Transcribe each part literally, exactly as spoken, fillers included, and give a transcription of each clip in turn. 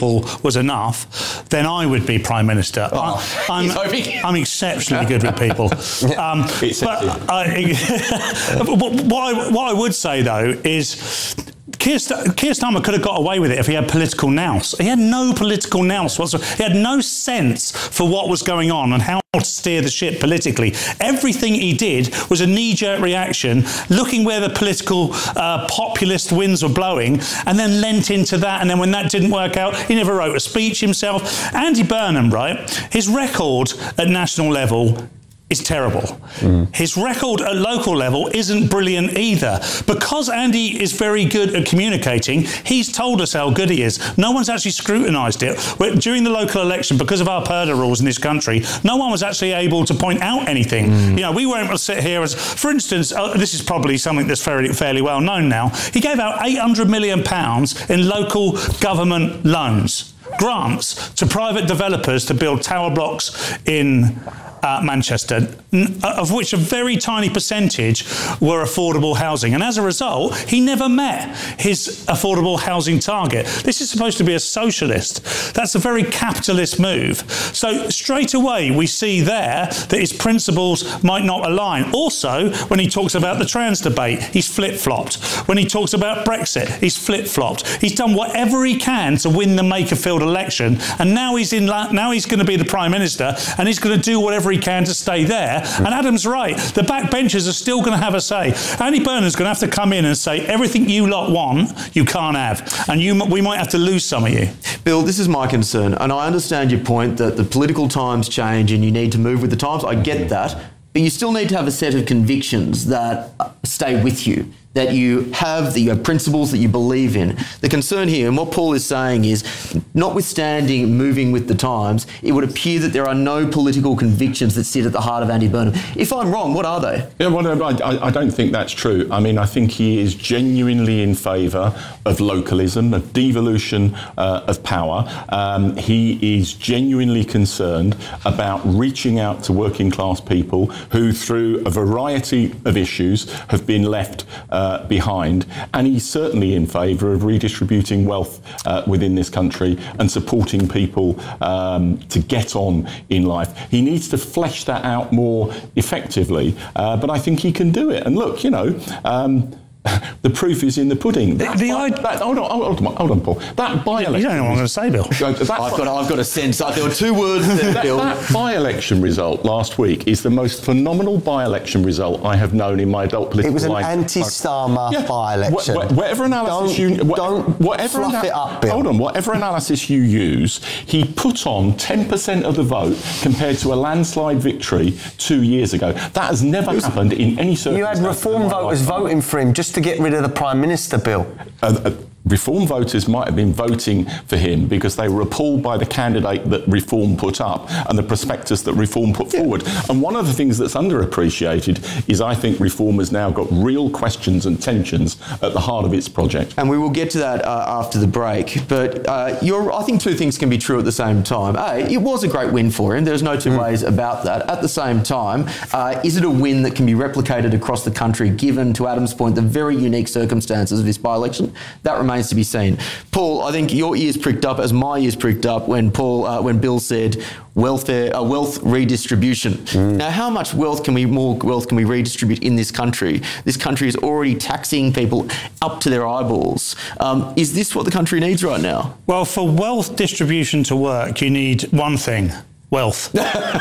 people was enough, then I would be Prime Minister. Oh, I'm, I'm, I'm exceptionally good with people. Um, but I, what, I, what I would say, though, is Keir, St- Keir Starmer could have got away with it if he had political nous. He had no political nous whatsoever. He had no sense for what was going on and how to steer the ship politically. Everything he did was a knee-jerk reaction, looking where the political uh, populist winds were blowing, and then lent into that. And then when that didn't work out, he never wrote a speech himself. Andy Burnham, right, his record at national level is terrible. Mm. His record at local level isn't brilliant either. Because Andy is very good at communicating, he's told us how good he is. No one's actually scrutinised it. During the local election, because of our Purdah rules in this country, no one was actually able to point out anything. Mm. You know, we weren't able to sit here as, for instance, uh, this is probably something that's fairly, fairly well known now. He gave out eight hundred million pounds in local government loans, grants to private developers to build tower blocks in Uh, Manchester, of which a very tiny percentage were affordable housing. And as a result, he never met his affordable housing target. This is supposed to be a socialist. That's a very capitalist move. So straight away, we see there that his principles might not align. Also, when he talks about the trans debate, he's flip-flopped. When he talks about Brexit, he's flip-flopped. He's done whatever he can to win the Makerfield election. And now he's in. Now he's going to be the Prime Minister, and he's going to do whatever he can to stay there. And Adam's right. The backbenchers are still going to have a say. Andy Burnham's going to have to come in and say, everything you lot want, you can't have. And you, we might have to lose some of you. Bill, this is my concern. And I understand your point that the political times change and you need to move with the times. I get that. But you still need to have a set of convictions that stay with you, that you have, that you have principles that you believe in. The concern here, and what Paul is saying is, notwithstanding moving with the times, it would appear that there are no political convictions that sit at the heart of Andy Burnham. If I'm wrong, what are they? Yeah, well, I, I don't think that's true. I mean, I think he is genuinely in favour of localism, of devolution uh, of power. Um, he is genuinely concerned about reaching out to working class people who, through a variety of issues, have been left uh, behind. And he's certainly in favour of redistributing wealth uh, within this country and supporting people um, to get on in life. He needs to flesh that out more effectively, uh, but I think he can do it. And look, you know, um, the proof is in the pudding. The, the by, that, hold on, hold on, hold on, Paul. That by-election. You don't know what I'm going to say, Bill. That, I've got, I've got a sense. There were two words there, Bill. That, that by-election result last week is the most phenomenal by-election result I have known in my adult political life. It was an anti-Starmer yeah. by-election. Wh- wh- whatever analysis don't, you... Wh- don't whatever fluff ana- it up, Bill. Hold on. Whatever analysis you use, he put on ten percent of the vote compared to a landslide victory two years ago. That has never happened in any circumstance. You had Reform voters voting for him just to get rid of the Prime Minister, Bill. Uh, uh, Reform voters might have been voting for him because they were appalled by the candidate that Reform put up and the prospectus that Reform put yeah. forward. And one of the things that's underappreciated is I think Reform has now got real questions and tensions at the heart of its project. And we will get to that uh, after the break. But uh, you're, I think two things can be true at the same time. A, it was a great win for him. There's no two mm. ways about that. At the same time, uh, is it a win that can be replicated across the country given, to Adam's point, the very unique circumstances of this by-election? That remains to be seen. Paul, I think your ears pricked up as my ears pricked up when Paul, uh, when Bill said welfare, uh, wealth redistribution. Mm. Now, how much wealth can we, more wealth can we redistribute in this country? This country is already taxing people up to their eyeballs. Um, is this what the country needs right now? Well, for wealth distribution to work, you need one thing. Wealth.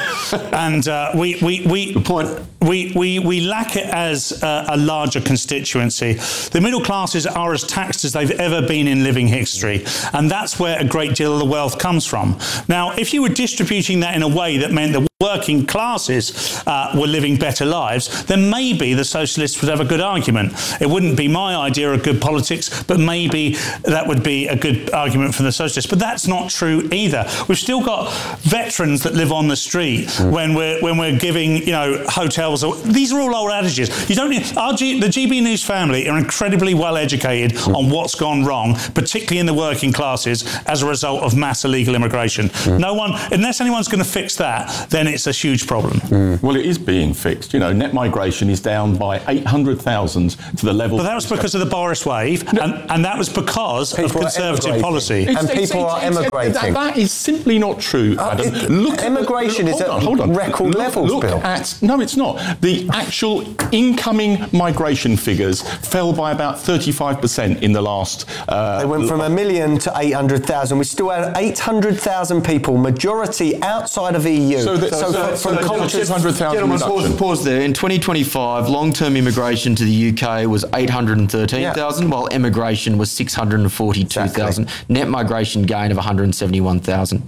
and uh, we, we, we, Good point. we, we, we lack it as uh, a larger constituency. The middle classes are as taxed as they've ever been in living history. And that's where a great deal of the wealth comes from. Now, if you were distributing that in a way that meant the working classes uh, were living better lives, then maybe the socialists would have a good argument. It wouldn't be my idea of good politics, but maybe that would be a good argument from the socialists. But that's not true either. We've still got veterans Muslims that live on the street mm. when we're when we're giving, you know, hotels. These are all old adages. You don't need, our G, the G B News family are incredibly well educated mm. on what's gone wrong, particularly in the working classes as a result of mass illegal immigration. Mm. No one, unless anyone's going to fix that, then it's a huge problem. Mm. Well, it is being fixed. You know, net migration is down by eight hundred thousand to the level. But that was because of the Boris wave, no. and, and that was because people of Conservative policy. And it's, people it's, are it's, emigrating. That, that is simply not true, Adam. Uh, it, look, immigration look, is at hold on. record look, levels, look Bill. At, no, it's not. The actual incoming migration figures fell by about thirty-five percent in the last... Uh, they went from a million to eight hundred thousand. We still had eight hundred thousand people, majority outside of E U. So, the, so, so, so from cultures, gentlemen, pause, pause there. In twenty twenty-five, long-term immigration to the U K was eight hundred thirteen thousand, yeah. while emigration was six hundred forty-two thousand. Exactly. Net migration gain of one hundred seventy-one thousand.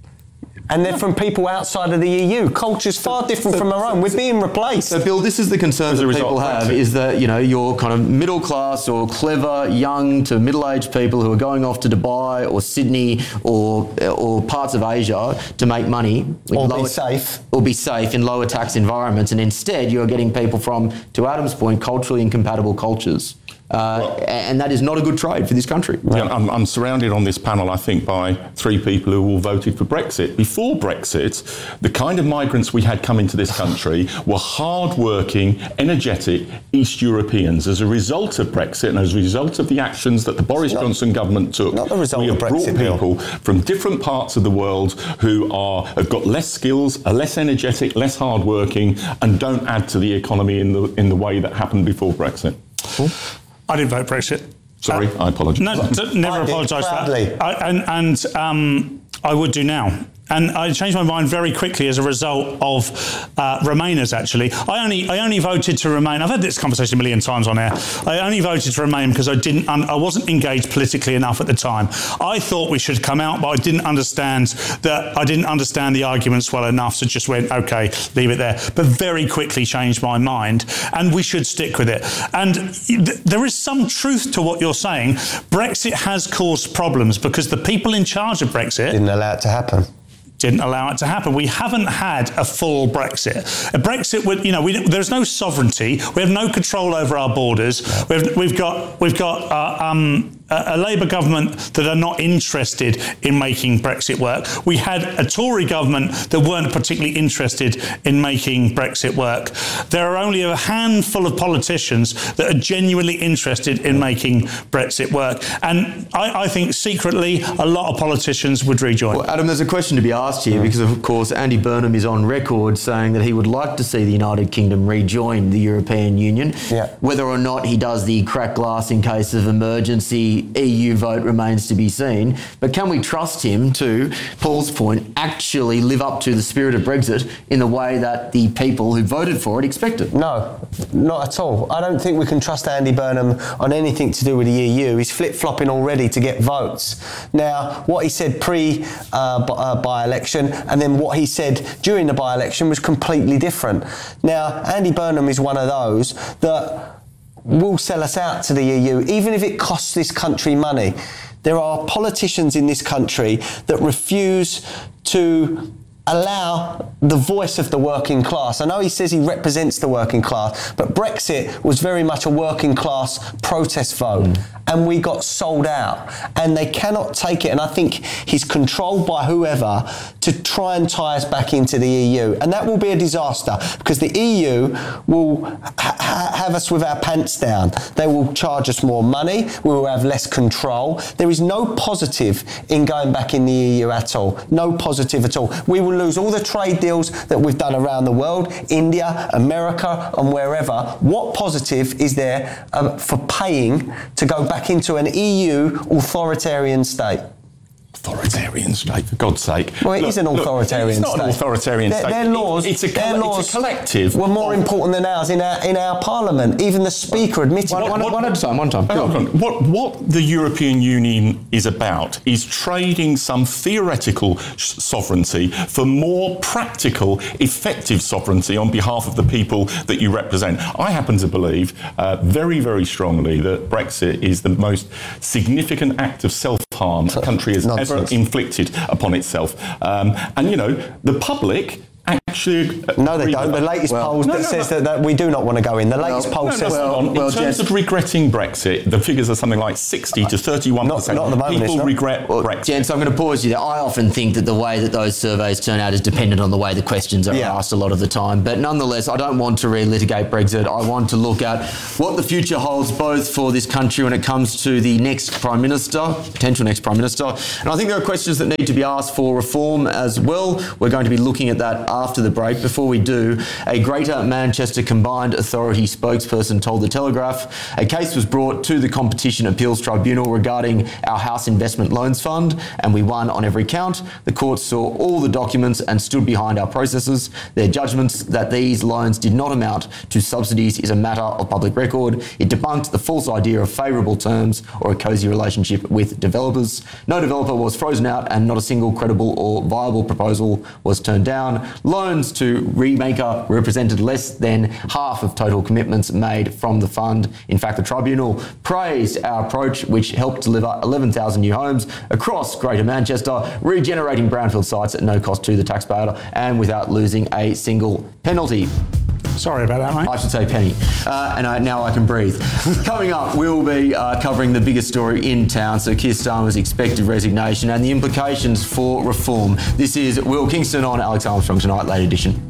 And they're from people outside of the E U. Culture's far different so, from our own. We're being replaced. So, Bill, this is the concern that people have, is that, you know, you're kind of middle class or clever, young to middle-aged people who are going off to Dubai or Sydney or or parts of Asia to make money. Or lower, be safe. Or be safe in lower tax environments. And instead, you're getting people from, to Adam's point, culturally incompatible cultures. Uh, well, and that is not a good trade for this country. Yeah, I'm, I'm surrounded on this panel, I think, by three people who all voted for Brexit. Before Brexit, the kind of migrants we had come into this country were hard-working, energetic East Europeans. As a result of Brexit and as a result of the actions that the Boris not, Johnson government took, not the result we have of Brexit, brought people from different parts of the world who are have got less skills, are less energetic, less hard-working, and don't add to the economy in the in the way that happened before Brexit. Cool. I didn't vote Brexit. Sorry, uh, I apologise. No, d- never apologise for that. I, and and um, I would do now. And I changed my mind very quickly as a result of uh, Remainers, actually. I only I only voted to Remain. I've had this conversation a million times on air. I only voted to Remain because I didn't. Un- I wasn't engaged politically enough at the time. I thought we should come out, but I didn't understand that. I didn't understand the arguments well enough, so just went, okay, leave it there. But very quickly changed my mind, and we should stick with it. And th- there is some truth to what you're saying. Brexit has caused problems because the people in charge of Brexit didn't allow it to happen. Didn't allow it to happen. We haven't had a full Brexit. A Brexit would, you know, we, there's no sovereignty. We have no control over our borders. We've, we've got, we've got uh, um, a, a Labour government that are not interested in making Brexit work. We had a Tory government that weren't particularly interested in making Brexit work. There are only a handful of politicians that are genuinely interested in making Brexit work. And I, I think secretly a lot of politicians would rejoin. Well, Adam, there's a question to be asked here because, of course, Andy Burnham is on record saying that he would like to see the United Kingdom rejoin the European Union. Yeah. Whether or not he does the crack glass in case of emergency E U vote remains to be seen. But can we trust him to, Paul's point, actually live up to the spirit of Brexit in the way that the people who voted for it expected? No, not at all. I don't think we can trust Andy Burnham on anything to do with the E U. He's flip-flopping already to get votes. Now, what he said pre uh, uh, by-election and then what he said during the by-election was completely different. Now, Andy Burnham is one of those that will sell us out to the E U, even if it costs this country money. There are politicians in this country that refuse to allow the voice of the working class. I know he says he represents the working class, but Brexit was very much a working class protest vote, mm. and we got sold out. And they cannot take it, and I think he's controlled by whoever to try and tie us back into the E U. And that will be a disaster, because the E U will ha- have us with our pants down. They will charge us more money, we will have less control. There is no positive in going back in the E U at all. No positive at all. We will lose all the trade deals that we've done around the world, India, America, and wherever. What positive is there uh, for paying to go back into an E U authoritarian state? Authoritarian state, for God's sake. Well, it look, is an authoritarian look, it's state. It's not an authoritarian their, state. Their laws, it's, a their coll- laws it's a collective. were more of, important than ours in our in our parliament. Even the speaker admitted. One, one, one at a time. One time. Go on. What what the European Union is about is trading some theoretical sovereignty for more practical, effective sovereignty on behalf of the people that you represent. I happen to believe uh, very, very strongly that Brexit is the most significant act of self harm a country has Nonsense. ever inflicted upon itself. Um, and, you know, the public actually... No, they don't. The latest well, polls no, that no, says no. that, that we do not want to go in. The latest Well, poll no, says... well, On, in well, terms Jens- of regretting Brexit, the figures are something like sixty to thirty-one percent. Not- not at the moment, People it's not. regret Well, Brexit. Gents, I'm going to pause you there. I often think that the way that those surveys turn out is dependent on the way the questions are Yeah. asked a lot of the time. But nonetheless, I don't want to relitigate Brexit. I want to look at what the future holds both for this country when it comes to the next Prime Minister, potential next Prime Minister. And I think there are questions that need to be asked for reform as well. We're going to be looking at that after the break. Before we do, a Greater Manchester Combined Authority spokesperson told The Telegraph a case was brought to the Competition Appeals Tribunal regarding our House Investment Loans Fund, and we won on every count. The court saw all the documents and stood behind our processes. Their judgments that these loans did not amount to subsidies is a matter of public record. It debunked the false idea of favourable terms or a cosy relationship with developers. No developer was frozen out and not a single credible or viable proposal was turned down. Loans to Remaker represented less than half of total commitments made from the fund. In fact, the tribunal praised our approach, which helped deliver eleven thousand new homes across Greater Manchester, regenerating brownfield sites at no cost to the taxpayer and without losing a single penalty. Sorry about that, mate. I should say penny. Uh, and I, now I can breathe. Coming up, we'll be uh, covering the biggest story in town, so Keir Starmer's expected resignation and the implications for reform. This is Will Kingston on Alex Armstrong Tonight, late edition.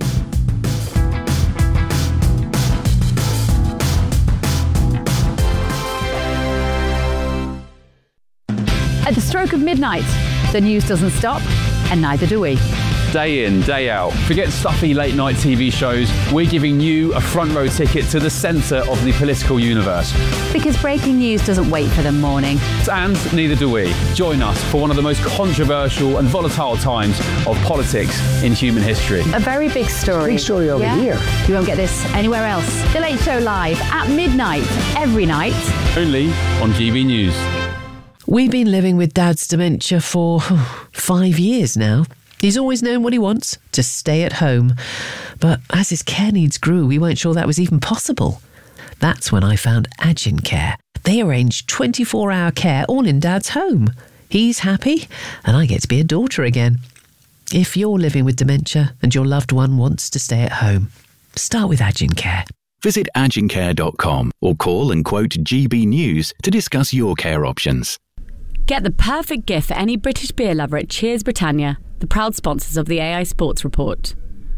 At the stroke of midnight, the news doesn't stop, and neither do we. Day in, day out. Forget stuffy late night T V shows. We're giving you a front row ticket to the centre of the political universe. Because breaking news doesn't wait for the morning. And neither do we. Join us for one of the most controversial and volatile times of politics in human history. A very big story. Big story over here. You won't get this anywhere else. The Late Show live at midnight, every night. Only on G B News. We've been living with Dad's dementia for five years now. He's always known what he wants, to stay at home. But as his care needs grew, we weren't sure that was even possible. That's when I found Agin Care. They arrange twenty-four hour care all in Dad's home. He's happy, and I get to be a daughter again. If you're living with dementia and your loved one wants to stay at home, start with Agin Care. Visit agincare dot com or call and quote G B News to discuss your care options. Get the perfect gift for any British beer lover at Cheers Britannia, the proud sponsors of the A I Sports Report.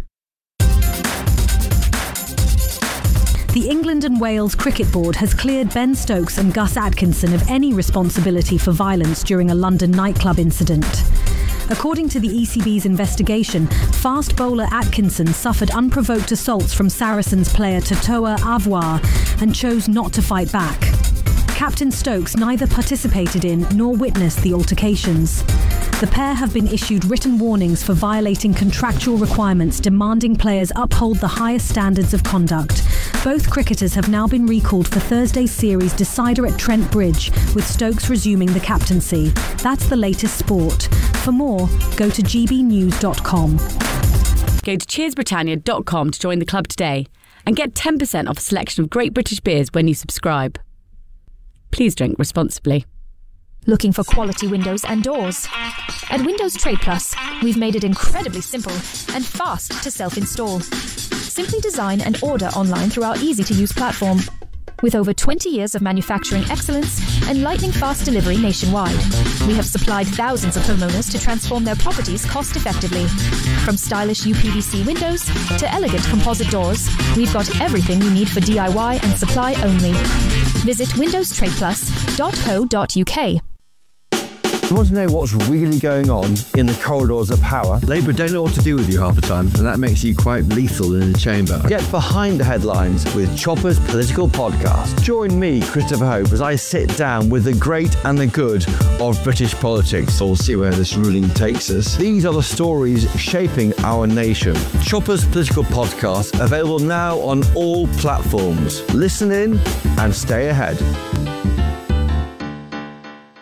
The England and Wales Cricket Board has cleared Ben Stokes and Gus Atkinson of any responsibility for violence during a London nightclub incident. According to the E C B's investigation, fast bowler Atkinson suffered unprovoked assaults from Saracens player Totoa Avoir and chose not to fight back. Captain Stokes neither participated in nor witnessed the altercations. The pair have been issued written warnings for violating contractual requirements demanding players uphold the highest standards of conduct. Both cricketers have now been recalled for Thursday's series decider at Trent Bridge, with Stokes resuming the captaincy. That's the latest sport. For more, go to g b news dot com. Go to cheers britannia dot com to join the club today and get ten percent off a selection of great British beers when you subscribe. Please drink responsibly. Looking for quality windows and doors? At Windows Trade Plus, we've made it incredibly simple and fast to self-install. Simply design and order online through our easy-to-use platform. With over twenty years of manufacturing excellence and lightning-fast delivery nationwide, we have supplied thousands of homeowners to transform their properties cost-effectively. From stylish U P V C windows to elegant composite doors, we've got everything you need for D I Y and supply only. Visit windows trade plus dot co dot u k. You want to know what's really going on in the corridors of power? Labour don't know what to do with you half the time, and that makes you quite lethal in the chamber. Get behind the headlines with Chopper's Political Podcast. Join me, Christopher Hope, as I sit down with the great and the good of British politics. We'll see where this ruling takes us. These are the stories shaping our nation. Chopper's Political Podcast, available now on all platforms. Listen in and stay ahead.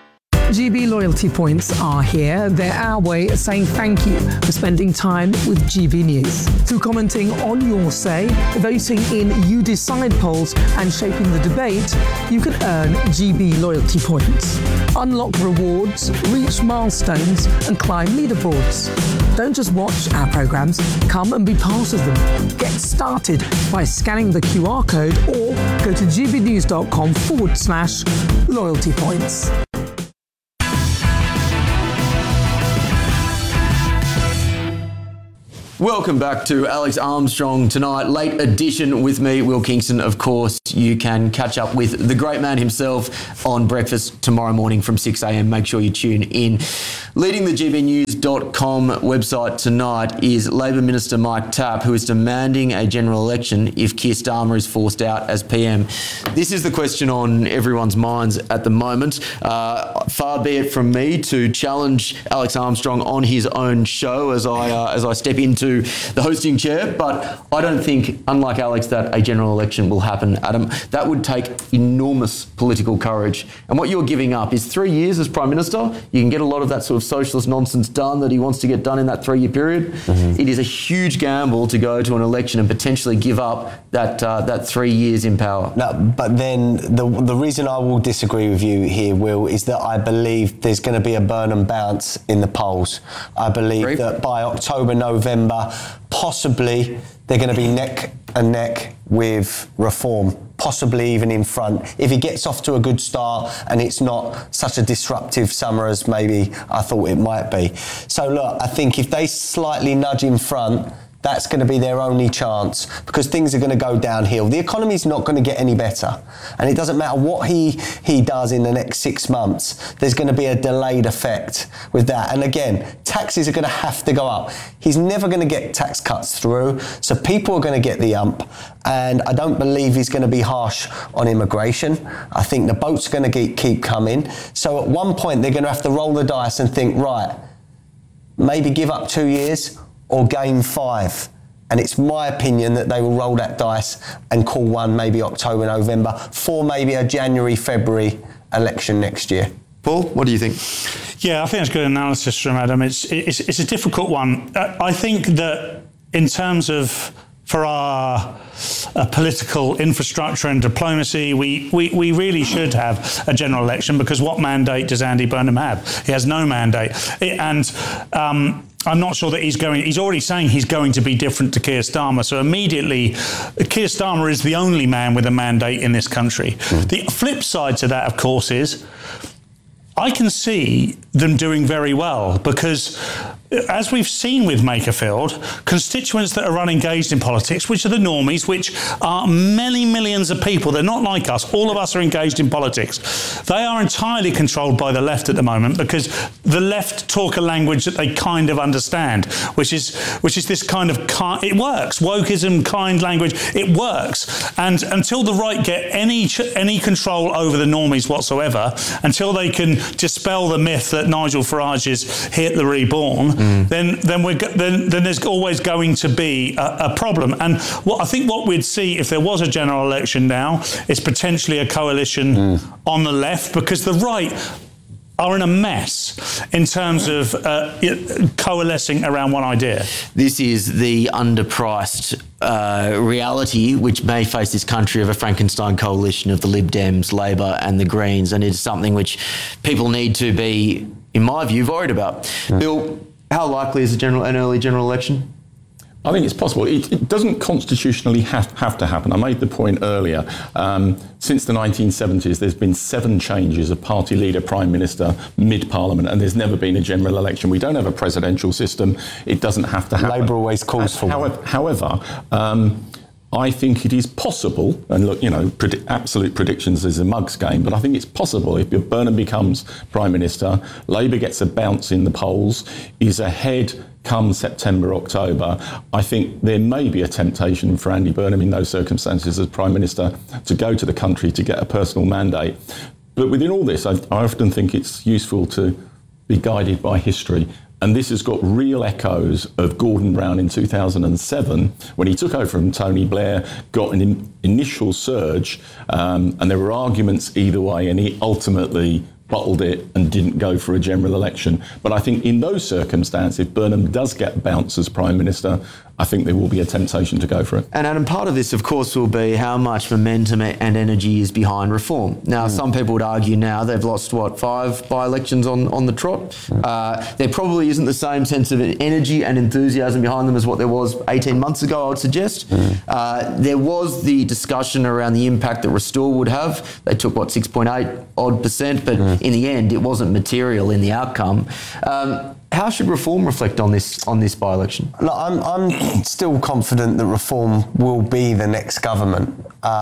G B loyalty points are here. They're our way of saying thank you for spending time with G B News. Through commenting on your say, voting in You Decide polls and shaping the debate, you can earn G B loyalty points. Unlock rewards, reach milestones and climb leaderboards. Don't just watch our programmes, come and be part of them. Get started by scanning the Q R code or go to gbnews.com forward slash loyalty points. Welcome back to Alex Armstrong Tonight. Late edition with me, Will Kingston. Of course, you can catch up with the great man himself on breakfast tomorrow morning from six a.m. Make sure you tune in. Leading the G B news dot com website tonight is Labor Minister Mike Tapp, who is demanding a general election if Keir Starmer is forced out as P M. This is the question on everyone's minds at the moment. Uh, far be it from me to challenge Alex Armstrong on his own show as I uh, as I step into the hosting chair, but I don't think, unlike Alex, that a general election will happen, Adam. That would take enormous political courage. And what you're giving up is three years as Prime Minister. You can get a lot of that sort of socialist nonsense done that he wants to get done in that three-year period. Mm-hmm. It is a huge gamble to go to an election and potentially give up that uh, that three years in power. No, but then the the reason I will disagree with you here, Will, is that I believe there's going to be a burn and bounce in the polls. I believe Great. that by October, November, possibly they're going to be neck and neck with Reform, possibly even in front. If he gets off to a good start and it's not such a disruptive summer as maybe I thought it might be. So look, I think if they slightly nudge in front, that's going to be their only chance, because things are going to go downhill. The economy's not going to get any better. And it doesn't matter what he, he does in the next six months. There's going to be a delayed effect with that. And again, taxes are going to have to go up. He's never going to get tax cuts through. So people are going to get the ump. And I don't believe he's going to be harsh on immigration. I think the boat's going to keep coming. So at one point, they're going to have to roll the dice and think, right, maybe give up two years or gain five. And it's my opinion that they will roll that dice and call one maybe October, November for maybe a January, February election next year. Paul, what do you think? Yeah, I think it's good analysis from Adam. It's, it's, it's a difficult one. I think that in terms of for our uh, political infrastructure and diplomacy, we, we, we really should have a general election, because what mandate does Andy Burnham have? He has no mandate. It, and um, I'm not sure that he's going, he's already saying he's going to be different to Keir Starmer. So immediately, Keir Starmer is the only man with a mandate in this country. Mm. The flip side to that, of course, is I can see them doing very well, because as we've seen with Makerfield, constituents that are unengaged in politics, which are the normies, which are many millions of people, they're not like us, all of us are engaged in politics. They are entirely controlled by the left at the moment, because the left talk a language that they kind of understand, which is which is this kind of, kind, it works, wokeism, kind language, it works. And until the right get any any control over the normies whatsoever, until they can dispel the myth that Nigel Farage is Hitler reborn, mm. then then we're then then there's always going to be a, a problem. And what I think what we'd see if there was a general election now is potentially a coalition mm. on the left, because the right are in a mess in terms of uh, coalescing around one idea. This is the underpriced uh, reality which may face this country of a Frankenstein coalition of the Lib Dems, Labor and the Greens, and it's something which people need to be, in my view, worried about. Mm. Bill, how likely is a general, an early general election? I think it's possible. It, it doesn't constitutionally have, have to happen. I made the point earlier. Um, since the nineteen seventies, there's been seven changes of party leader, prime minister, mid-parliament, and there's never been a general election. We don't have a presidential system. It doesn't have to happen. Labour always calls for however, one. However, um, I think it is possible, and look, you know, predi- absolute predictions is a mug's game, but I think it's possible if Burnham becomes Prime Minister, Labour gets a bounce in the polls, is ahead come September, October. I think there may be a temptation for Andy Burnham in those circumstances as Prime Minister to go to the country to get a personal mandate. But within all this, I, I often think it's useful to be guided by history. And this has got real echoes of Gordon Brown in two thousand seven, when he took over from Tony Blair, got an in, initial surge, um, and there were arguments either way, and he ultimately bottled it and didn't go for a general election. But I think in those circumstances, if Burnham does get bounced as Prime Minister, I think there will be a temptation to go for it. And Adam, part of this, of course, will be how much momentum and energy is behind reform. Now, mm. some people would argue now they've lost, what, five by-elections on, on the trot. Mm. Uh, there probably isn't the same sense of energy and enthusiasm behind them as what there was eighteen months ago, I would suggest. Mm. Uh, there was the discussion around the impact that Restore would have. They took, what, six point eight odd percent, but mm. in the end, it wasn't material in the outcome. Um, How should Reform reflect on this on this by-election? Look, I'm, I'm still confident that Reform will be the next government.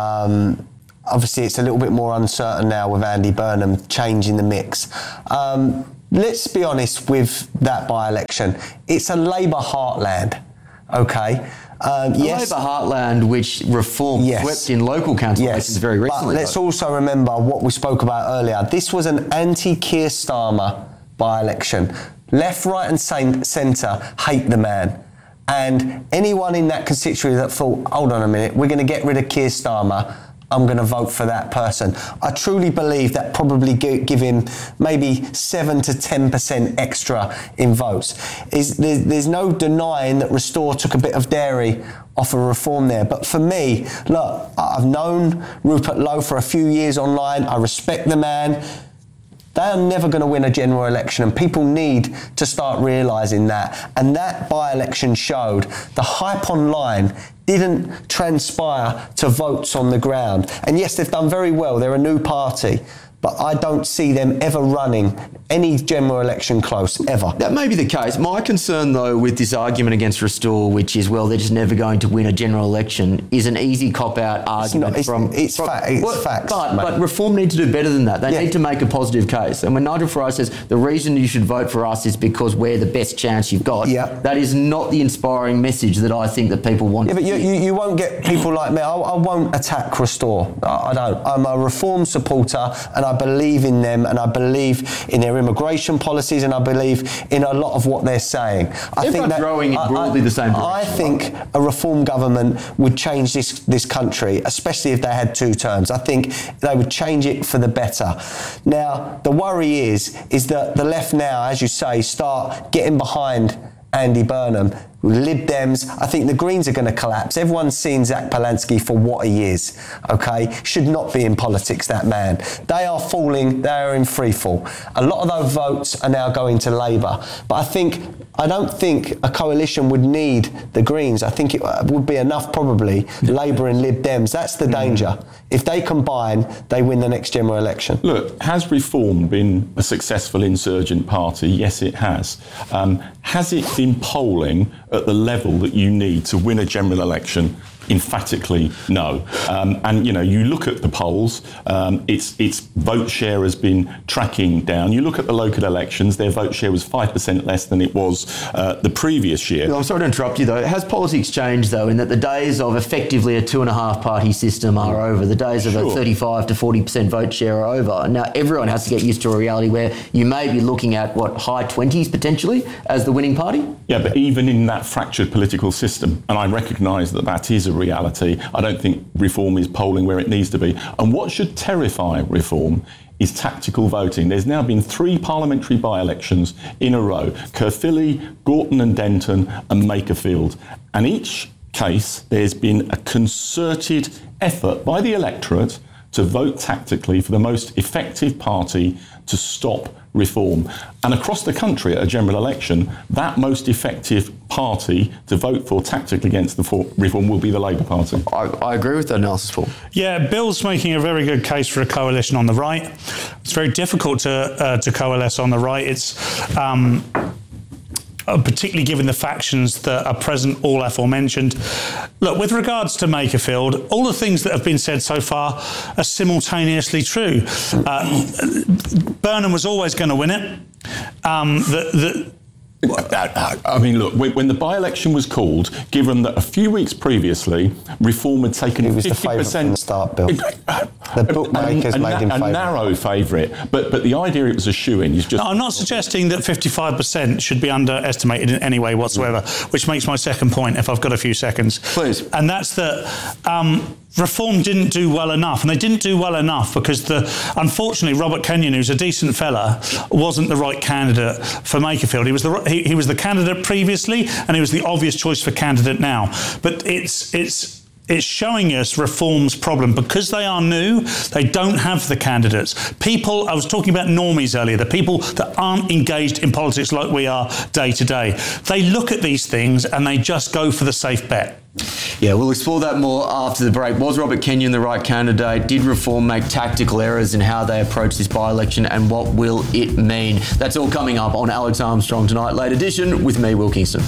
Um, obviously, it's a little bit more uncertain now with Andy Burnham changing the mix. Um, let's be honest with that by-election. It's a Labour heartland, okay? Um, a yes, Labour heartland which Reform yes. swept in local council yes. elections very recently. But let's though. also remember what we spoke about earlier. This was an anti-Keir Starmer by-election. Left, right and centre hate the man. And anyone in that constituency that thought, hold on a minute, we're going to get rid of Keir Starmer, I'm going to vote for that person. I truly believe that probably give him maybe seven to ten percent extra in votes. Is there's, there's no denying that Restore took a bit of dairy off of Reform there. But for me, look, I've known Rupert Lowe for a few years online. I respect the man. They are never going to win a general election, and people need to start realising that. And that by-election showed the hype online didn't transpire to votes on the ground. And yes, they've done very well. They're a new party. But I don't see them ever running any general election close, ever. That may be the case. My concern, though, with this argument against Restore, which is, well, they're just never going to win a general election, is an easy cop-out argument. It's, not, from, it's, from, fa- it's well, facts, but, mate. but Reform need to do better than that. They yeah. need to make a positive case. And when Nigel Farage says, the reason you should vote for us is because we're the best chance you've got, yeah. that is not the inspiring message that I think that people want. Yeah, but you, you, you won't get people like me. I, I won't attack Restore. I, I don't. I'm a Reform supporter, and I believe in them, and I believe in their immigration policies, and I believe in a lot of what they're saying. I they're think that growing in broadly I, the same direction. I think a Reform government would change this this country, especially if they had two terms. I think they would change it for the better. Now, the worry is, is that the left now, as you say, start getting behind Andy Burnham. Lib Dems, I think the Greens are going to collapse. Everyone's seen Zach Polansky for what he is, okay? Should not be in politics, that man. They are falling, they are in free fall. A lot of those votes are now going to Labour. But I think, I don't think a coalition would need the Greens. I think it would be enough, probably, Labour and Lib Dems. That's the danger. If they combine, they win the next general election. Look, has Reform been a successful insurgent party? Yes, it has. Um, has it been polling at the level that you need to win a general election? Emphatically, no. Um, and, you know, you look at the polls, um, its its vote share has been tracking down. You look at the local elections, their vote share was five percent less than it was uh, the previous year. I'm sorry to interrupt you, though. Has politics changed, though, in that the days of effectively a two-and-a-half party system are over? The days of sure. a thirty-five to forty percent vote share are over. Now, everyone has to get used to a reality where you may be looking at, what, high twenties, potentially, as the winning party? Yeah, but even in that fractured political system, and I recognise that that is a reality, I don't think Reform is polling where it needs to be. And what should terrify Reform is tactical voting. There's now been three parliamentary by-elections in a row: Caerphilly, Gorton and Denton, and Makerfield. And each case, there's been a concerted effort by the electorate to vote tactically for the most effective party to stop Reform. And across the country at a general election, that most effective party to vote for tactically against the for- Reform will be the Labour Party. I, I agree with that analysis, Paul. Yeah, Bill's making a very good case for a coalition on the right. It's very difficult to uh, to coalesce on the right. It's um, particularly given the factions that are present, all aforementioned. Look, with regards to Makerfield, all the things that have been said so far are simultaneously true. Uh, Burnham was always going to win it. Um, the, the I mean, look, when the by-election was called, given that a few weeks previously, Reform had taken he was fifty percent... the favourite from the start, Bill. The bookmakers a, a, made him a favourite. A narrow favourite, but but the idea it was a shoo-in is just... No, I'm not suggesting that fifty-five percent should be underestimated in any way whatsoever, which makes my second point, if I've got a few seconds. Please. And that's that... Um, Reform didn't do well enough, and they didn't do well enough because, the unfortunately, Robert Kenyon, who's a decent fella, wasn't the right candidate for Makerfield. He was the he, he was the candidate previously, and he was the obvious choice for candidate now. But it's it's. It's showing us Reform's problem. Because they are new, they don't have the candidates. People, I was talking about normies earlier, the people that aren't engaged in politics like we are day to day. They look at these things and they just go for the safe bet. Yeah, we'll explore that more after the break. Was Robert Kenyon the right candidate? Did Reform make tactical errors in how they approach this by-election, and what will it mean? That's all coming up on Alex Armstrong Tonight, late edition, with me, Will Kingston.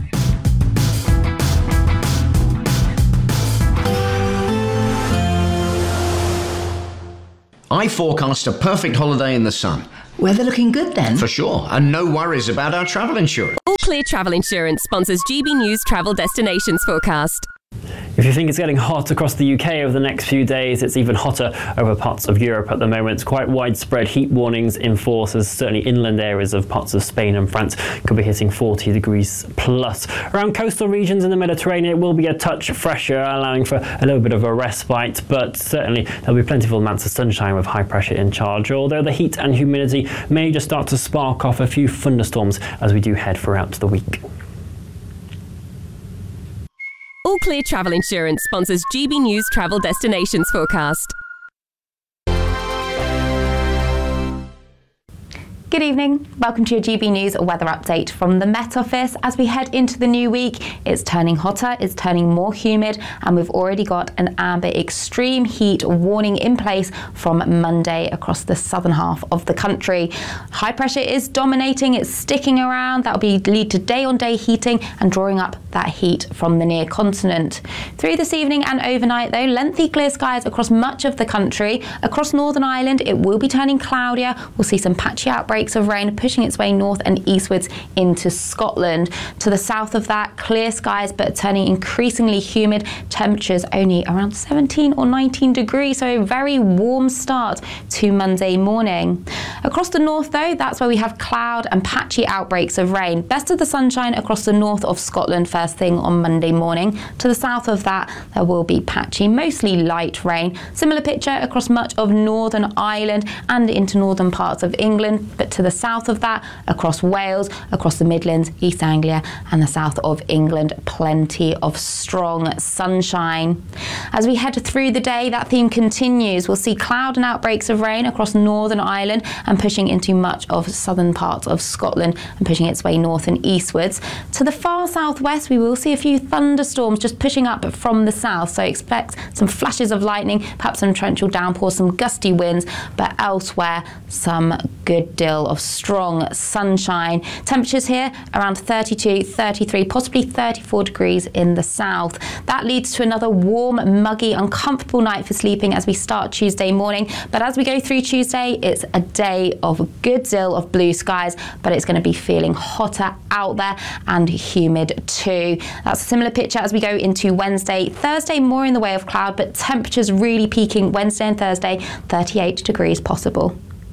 I forecast a perfect holiday in the sun. Weather looking good then? For sure, and no worries about our travel insurance. All Clear Travel Insurance sponsors G B News Travel Destinations Forecast. If you think it's getting hot across the U K over the next few days, it's even hotter over parts of Europe at the moment. Quite widespread heat warnings in force, as certainly inland areas of parts of Spain and France could be hitting forty degrees plus. Around coastal regions in the Mediterranean, it will be a touch fresher, allowing for a little bit of a respite, but certainly there'll be plentiful amounts of sunshine with high pressure in charge, although the heat and humidity may just start to spark off a few thunderstorms as we do head throughout the week. All Clear Travel Insurance sponsors G B News Travel Destinations Forecast. Good evening. Welcome to your G B News weather update from the Met Office. As we head into the new week, it's turning hotter, it's turning more humid, and we've already got an amber extreme heat warning in place from Monday across the southern half of the country. High pressure is dominating, it's sticking around. That'll be lead to day-on-day heating and drawing up that heat from the near continent. Through this evening and overnight, though, lengthy clear skies across much of the country. Across Northern Ireland, it will be turning cloudier. We'll see some patchy outbreaks of rain pushing its way north and eastwards into Scotland. To the south of that, clear skies but turning increasingly humid. Temperatures only around seventeen or nineteen degrees, so a very warm start to Monday morning. Across the north, though, that's where we have cloud and patchy outbreaks of rain. Best of the sunshine across the north of Scotland first thing on Monday morning. To the south of that, there will be patchy, mostly light rain. Similar picture across much of Northern Ireland and into northern parts of England, but to the south of that, across Wales, across the Midlands, East Anglia and the south of England, plenty of strong sunshine. As we head through the day, that theme continues. We'll see cloud and outbreaks of rain across Northern Ireland and pushing into much of southern parts of Scotland and pushing its way north and eastwards. To the far southwest, we will see a few thunderstorms just pushing up from the south, so expect some flashes of lightning, perhaps some torrential downpours, some gusty winds, but elsewhere some good deal of strong sunshine. Temperatures here around thirty-two, thirty-three, possibly thirty-four degrees in the south. That leads to another warm, muggy, uncomfortable night for sleeping as we start Tuesday morning. But as we go through Tuesday, it's a day of a good deal of blue skies, but it's going to be feeling hotter out there and humid too. That's a similar picture as we go into Wednesday. Thursday, more in the way of cloud, but temperatures really peaking Wednesday and Thursday, thirty-eight degrees possible.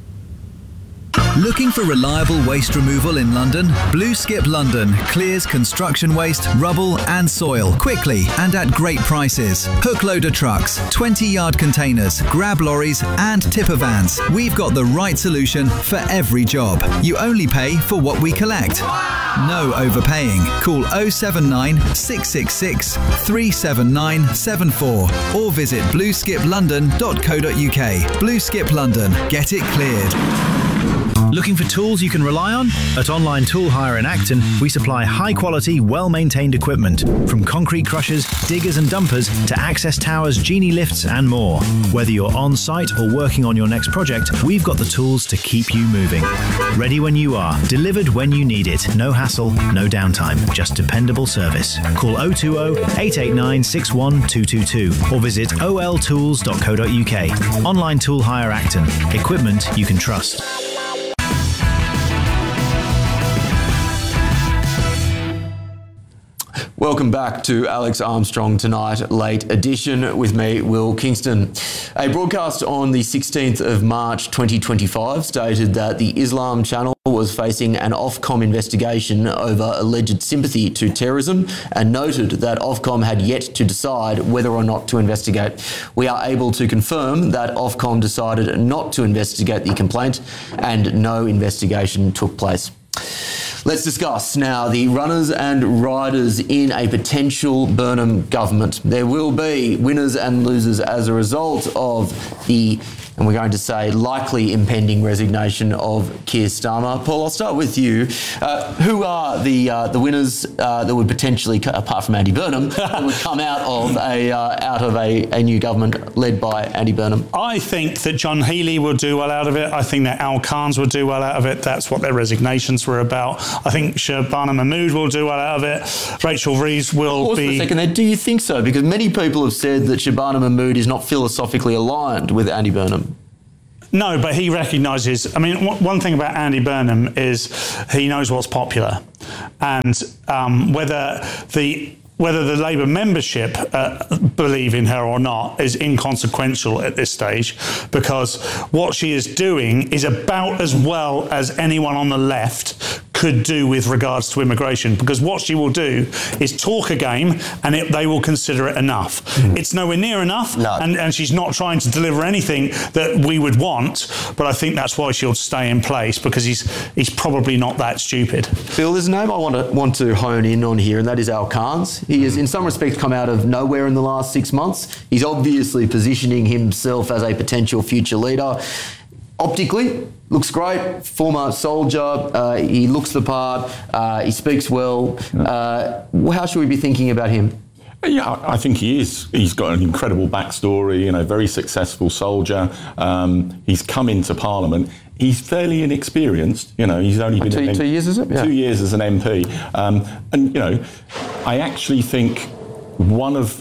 Looking for reliable waste removal in London? Blue Skip London clears construction waste, rubble and soil quickly and at great prices. Hook loader trucks, twenty yard containers, grab lorries and tipper vans. We've got the right solution for every job. You only pay for what we collect. No overpaying. Call oh seven nine, six six six, three seven nine seven four or visit blue skip london dot co dot uk. Blue Skip London. Get it cleared. Looking for tools you can rely on? At Online Tool Hire in Acton, we supply high-quality, well-maintained equipment, from concrete crushers, diggers and dumpers to access towers, genie lifts and more. Whether you're on-site or working on your next project, we've got the tools to keep you moving. Ready when you are, delivered when you need it. No hassle, no downtime, just dependable service. Call oh two oh, eight eight nine, six one two two two or visit o l tools dot co dot uk. Online Tool Hire Acton. Equipment you can trust. Welcome back to Alex Armstrong Tonight, late edition with me, Will Kingston. A broadcast on the sixteenth of March twenty twenty-five stated that the Islam Channel was facing an Ofcom investigation over alleged sympathy to terrorism and noted that Ofcom had yet to decide whether or not to investigate. We are able to confirm that Ofcom decided not to investigate the complaint and no investigation took place. Let's discuss now the runners and riders in a potential Burnham government. There will be winners and losers as a result of the, and we're going to say, likely impending resignation of Keir Starmer. Paul, I'll start with you. Uh, who are the uh, the winners uh, that would potentially, apart from Andy Burnham, that would come out of a uh, out of a, a new government led by Andy Burnham? I think that John Healey will do well out of it. I think that Al Khan's will do well out of it. That's what their resignations were about. I think Shabana Mahmood will do well out of it. Rachel Reeves will Pause be... for a second there. Do you think so? Because many people have said that Shabana Mahmood is not philosophically aligned with Andy Burnham. No, but he recognises... I mean, one thing about Andy Burnham is he knows what's popular. And um, whether the... Whether the Labour membership uh, believe in her or not is inconsequential at this stage, because what she is doing is about as well as anyone on the left could do with regards to immigration, because what she will do is talk a game and it, they will consider it enough. Mm. It's nowhere near enough, no. and, and she's not trying to deliver anything that we would want, but I think that's why she'll stay in place, because he's he's probably not that stupid. Bill, there's a name I want to, want to hone in on here, and that is Al Khan's. He has, in some respects, come out of nowhere in the last six months. He's obviously positioning himself as a potential future leader. Optically, looks great, former soldier, uh, he looks the part, uh, he speaks well. Uh, how should we be thinking about him? Yeah, I think he is. He's got an incredible backstory, you know, very successful soldier. Um, he's come into Parliament. He's fairly inexperienced, you know, he's only been... Two, an, two years, is it? Two yeah. years as an M P. Um, and, you know, I actually think one of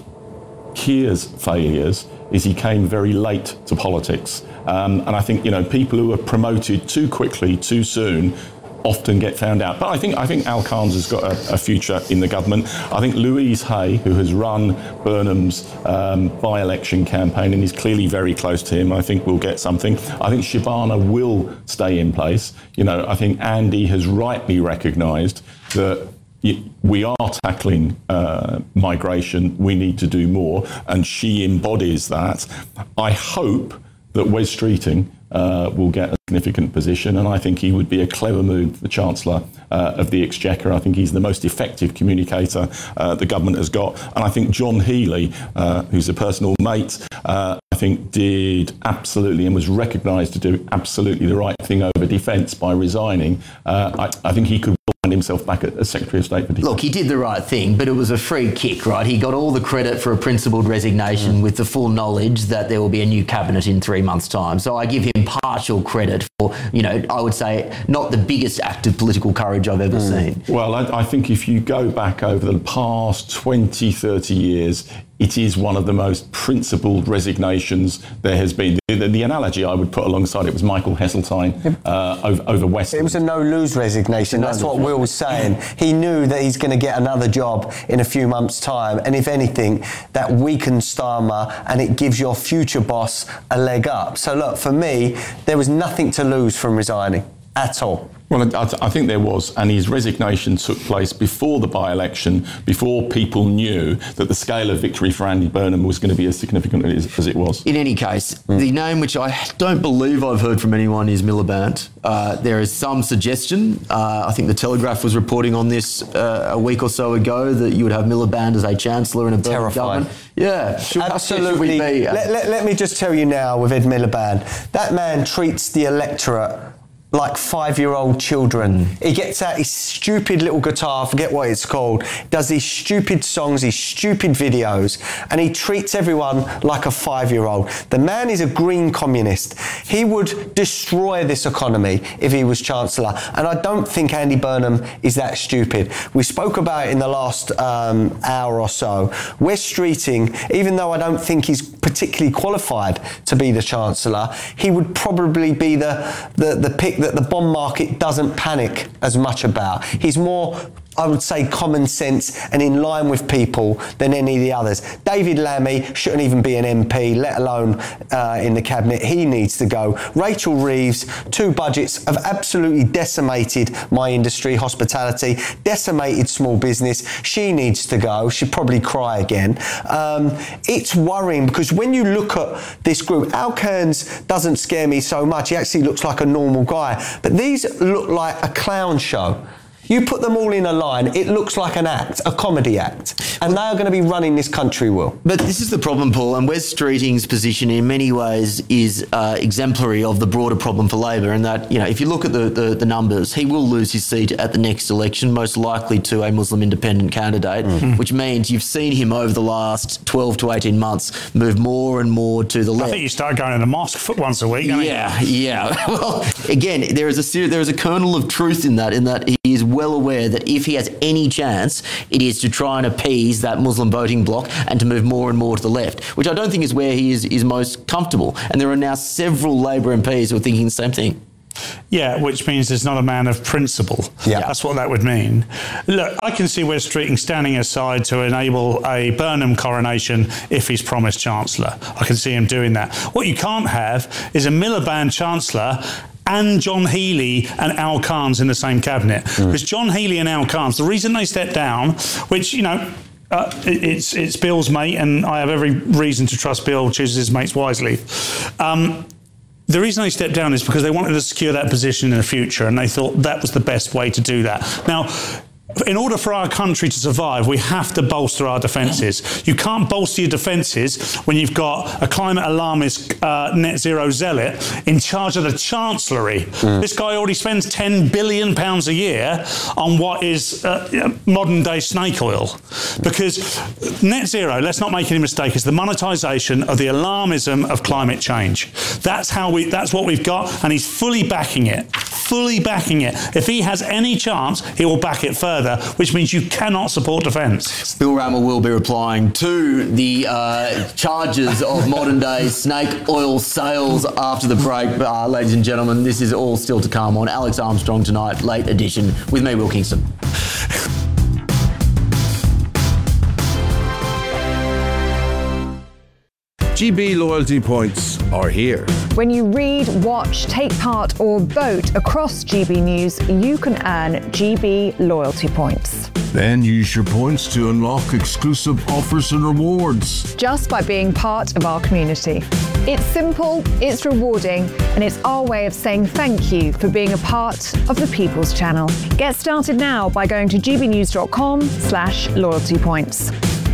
Keir's failures is he came very late to politics. Um, and I think, you know, people who are promoted too quickly, too soon, often get found out. But I think I think Al Khan's has got a, a future in the government. I think Louise Hay, who has run Burnham's um, by-election campaign and is clearly very close to him, I think will get something. I think Shabana will stay in place. You know, I think Andy has rightly recognised that we are tackling uh, migration, we need to do more, and she embodies that. I hope that Wes Streeting uh, will get a significant position, and I think he would be a clever move for the Chancellor uh, of the Exchequer. I think he's the most effective communicator uh, the government has got. And I think John Healey, uh, who's a personal mate, uh, I think did absolutely and was recognised to do absolutely the right thing over defence by resigning. Uh, I, I think he could find himself back as Secretary of State for Defence. Look, he did the right thing, but it was a free kick, right? He got all the credit for a principled resignation mm. with the full knowledge that there will be a new cabinet in three months' time. So I give him partial credit for, you know, I would say not the biggest act of political courage I've ever mm. seen. Well, I, I think if you go back over the past twenty, thirty years, it is one of the most principled resignations there has been. The, the, the analogy I would put alongside it was Michael Heseltine uh, over, over Western. It was a no-lose resignation. That's what Will was saying. He knew that he's going to get another job in a few months' time, and if anything, that weakens Starmer and it gives your future boss a leg up. So look, for me, there was nothing to lose from resigning at all. Well, I, I think there was, and his resignation took place before the by-election, before people knew that the scale of victory for Andy Burnham was going to be as significant as, as it was. In any case, mm. the name which I don't believe I've heard from anyone is Miliband. Uh, there is some suggestion, uh, I think the Telegraph was reporting on this uh, a week or so ago, that you would have Miliband as a Chancellor in a Burnham government. Yeah, should, absolutely. Should we be, uh, let, let, let me just tell you now with Ed Miliband, that man treats the electorate like five-year-old children. He gets out his stupid little guitar, I forget what it's called, does these stupid songs, these stupid videos, and he treats everyone like a five-year-old. The man is a green communist. He would destroy this economy if he was Chancellor, and I don't think Andy Burnham is that stupid. We spoke about it in the last um, hour or so. Wes Streeting, even though I don't think he's particularly qualified to be the Chancellor, he would probably be the, the, the pick that the bond market doesn't panic as much about. He's more I would say, common sense and in line with people than any of the others. David Lammy shouldn't even be an M P, let alone uh, in the cabinet. He needs to go. Rachel Reeves, two budgets have absolutely decimated my industry, hospitality, decimated small business. She needs to go. She'd probably cry again. Um, it's worrying because when you look at this group, Al Cairns doesn't scare me so much. He actually looks like a normal guy. But these look like a clown show. You put them all in a line, it looks like an act, a comedy act. And they are going to be running this country, Will. But this is the problem, Paul, and Wes Streeting's position in many ways is uh, exemplary of the broader problem for Labor, and that, you know, if you look at the, the, the numbers, he will lose his seat at the next election, most likely to a Muslim independent candidate, mm. which means you've seen him over the last twelve to eighteen months move more and more to the left. I think you start going to the mosque for once a week, don't Yeah, you? yeah. Well, again, there is a ser- there is a kernel of truth in that, in that he is well aware that if he has any chance, it is to try and appease that Muslim voting bloc and to move more and more to the left, which I don't think is where he is, is most comfortable. And there are now several Labor M Ps who are thinking the same thing. Yeah, which means there's not a man of principle. Yeah. That's what that would mean. Look, I can see Wes Streeting standing aside to enable a Burnham coronation if he's promised Chancellor. I can see him doing that. What you can't have is a Miliband Chancellor and John Healey and Al Cairns in the same cabinet. Mm. Because John Healey and Al Cairns, the reason they stepped down, which, you know, uh, it, it's it's Bill's mate, and I have every reason to trust Bill chooses his mates wisely. Um, the reason they stepped down is because they wanted to secure that position in the future, and they thought that was the best way to do that. Now, in order for our country to survive, we have to bolster our defences. You can't bolster your defences when you've got a climate alarmist uh, net zero zealot in charge of the Chancellery. Mm. This guy already spends ten billion pounds a year on what is uh, modern day snake oil. Because net zero, let's not make any mistake, is the monetisation of the alarmism of climate change. That's how we. That's what we've got, and he's fully backing it. Fully backing it. If he has any chance, he will back it further, which means you cannot support defence. Bill Rammer will be replying to the uh, charges of modern-day snake oil sales after the break. Uh, ladies and gentlemen, this is all still to come on Alex Armstrong Tonight, late edition, with me, Will Kingston. G B loyalty points are here. When you read, watch, take part or vote across G B News, you can earn G B loyalty points. Then use your points to unlock exclusive offers and rewards. Just by being part of our community. It's simple, it's rewarding, and it's our way of saying thank you for being a part of the People's Channel. Get started now by going to gbnews.com slash loyalty points.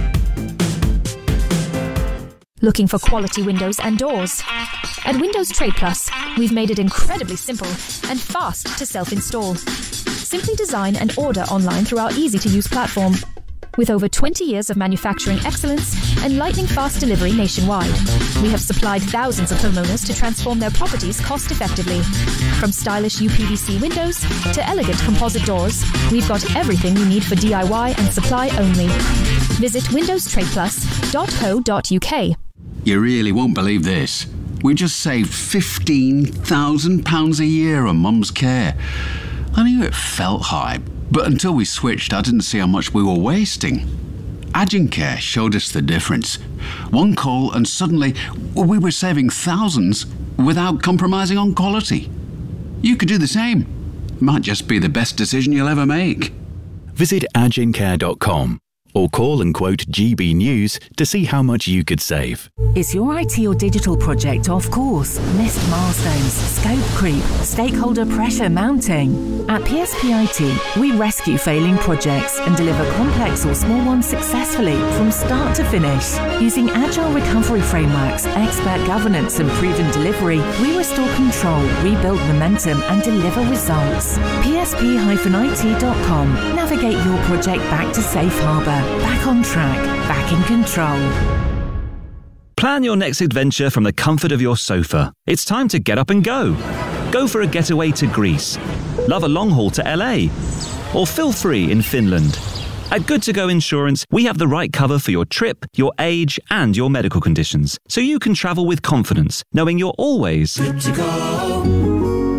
Looking for quality windows and doors? At Windows Trade Plus, we've made it incredibly simple and fast to self-install. Simply design and order online through our easy-to-use platform. With over twenty years of manufacturing excellence and lightning-fast delivery nationwide, we have supplied thousands of homeowners to transform their properties cost-effectively. From stylish U P V C windows to elegant composite doors, we've got everything you need for D I Y and supply only. Visit windows trade plus dot co dot U K. You really won't believe this. We just saved fifteen thousand pounds a year on Mum's care. I knew it felt high, but until we switched, I didn't see how much we were wasting. Agencare showed us the difference. One call and suddenly we were saving thousands without compromising on quality. You could do the same. Might just be the best decision you'll ever make. Visit agencare dot com or call and quote G B News to see how much you could save. Is your I T or digital project off course? Missed milestones, scope creep, stakeholder pressure mounting? At P S P I T, we rescue failing projects and deliver complex or small ones successfully from start to finish. Using agile recovery frameworks, expert governance and proven delivery, we restore control, rebuild momentum and deliver results. P S P I T dot com. Navigate your project back to safe harbour. Back on track, back in control. Plan your next adventure from the comfort of your sofa. It's time to get up and go. Go for a getaway to Greece. Love a long haul to L A. Or feel free in Finland. At Good To Go Insurance, we have the right cover for your trip, your age, and your medical conditions, so you can travel with confidence, knowing you're always good to go.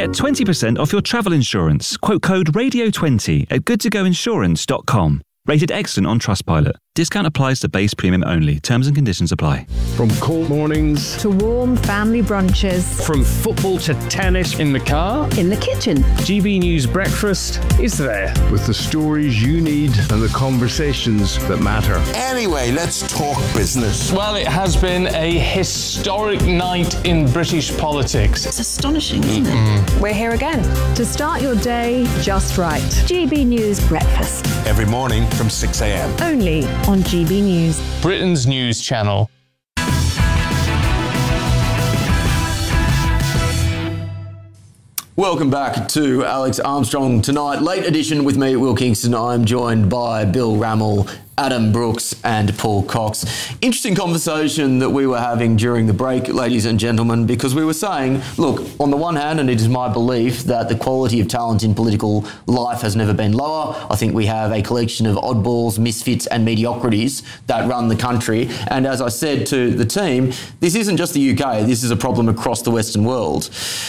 Get twenty percent off your travel insurance. Quote code radio twenty at good to go insurance dot com. Rated excellent on Trustpilot. Discount applies to base premium only. Terms and conditions apply. From cold mornings to warm family brunches. From football to tennis in the car. In the kitchen. G B News Breakfast is there. With the stories you need and the conversations that matter. Anyway, let's talk business. Well, it has been a historic night in British politics. It's astonishing, isn't mm-hmm. it? We're here again to start your day just right. G B News Breakfast. Every morning from six a.m. Only on G B News. Britain's news channel. Welcome back to Alex Armstrong Tonight. Late edition with me, Will Kingston. I'm joined by Bill Rammell, Adam Brooks and Paul Cox. Interesting conversation that we were having during the break, ladies and gentlemen, because we were saying, look, on the one hand, and it is my belief that the quality of talent in political life has never been lower. I think we have a collection of oddballs, misfits and mediocrities that run the country. And as I said to the team, this isn't just the U K, this is a problem across the Western world.